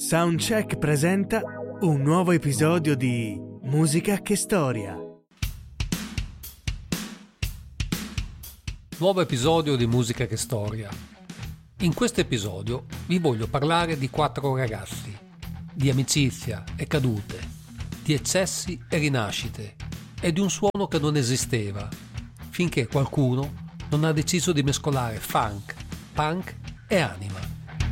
Soundcheck presenta un nuovo episodio di Musica che Storia. Nuovo episodio di Musica che Storia. In questo episodio vi voglio parlare di 4 ragazzi, di amicizia e cadute, di eccessi e rinascite e di un suono che non esisteva, finché qualcuno non ha deciso di mescolare funk, punk e anima.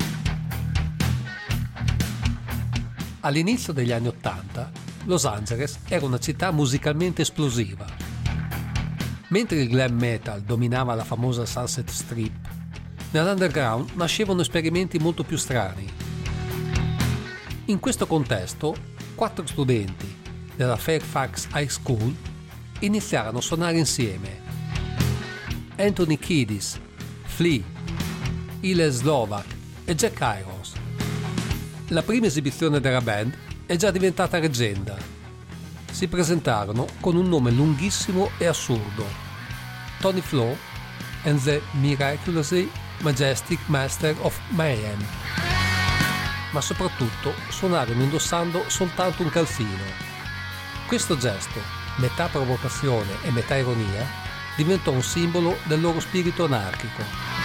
All'inizio degli anni '80, Los Angeles era una città musicalmente esplosiva. Mentre il glam metal dominava la famosa Sunset Strip, nell'underground nascevano esperimenti molto più strani. In questo contesto, 4 studenti della Fairfax High School iniziarono a suonare insieme. Anthony Kiedis, Flea, Hillel Slovak e Jack Irons. La prima esibizione della band è già diventata leggenda. Si presentarono con un nome lunghissimo e assurdo: Tony Flo and the Miraculously Majestic Master of Mayhem. Ma soprattutto suonarono indossando soltanto un calzino. Questo gesto, metà provocazione e metà ironia, diventò un simbolo del loro spirito anarchico.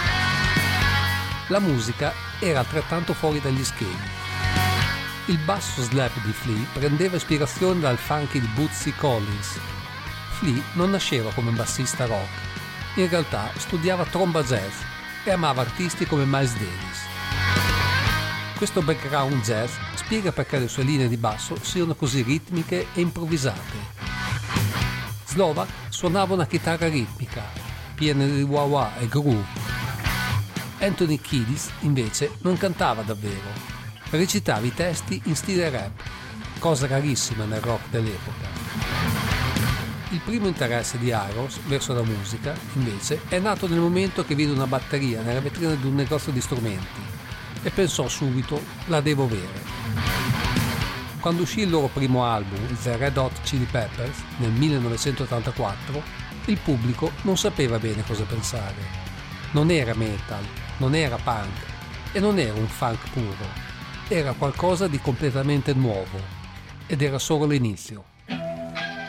La musica era altrettanto fuori dagli schemi. Il basso slap di Flea prendeva ispirazione dal funky di Bootsy Collins. Flea non nasceva come bassista rock, in realtà studiava tromba jazz e amava artisti come Miles Davis. Questo background jazz spiega perché le sue linee di basso siano così ritmiche e improvvisate. Slovak suonava una chitarra ritmica, piena di wah-wah e groove. Anthony Kiedis invece non cantava davvero. Recitava i testi in stile rap, cosa rarissima nel rock dell'epoca. Il primo interesse di Irons verso la musica, invece, è nato nel momento che vide una batteria nella vetrina di un negozio di strumenti e pensò subito: la devo avere. Quando uscì il loro primo album, The Red Hot Chili Peppers, nel 1984, il pubblico non sapeva bene cosa pensare. Non era metal, non era punk e non era un funk puro. Era qualcosa di completamente nuovo ed era solo l'inizio.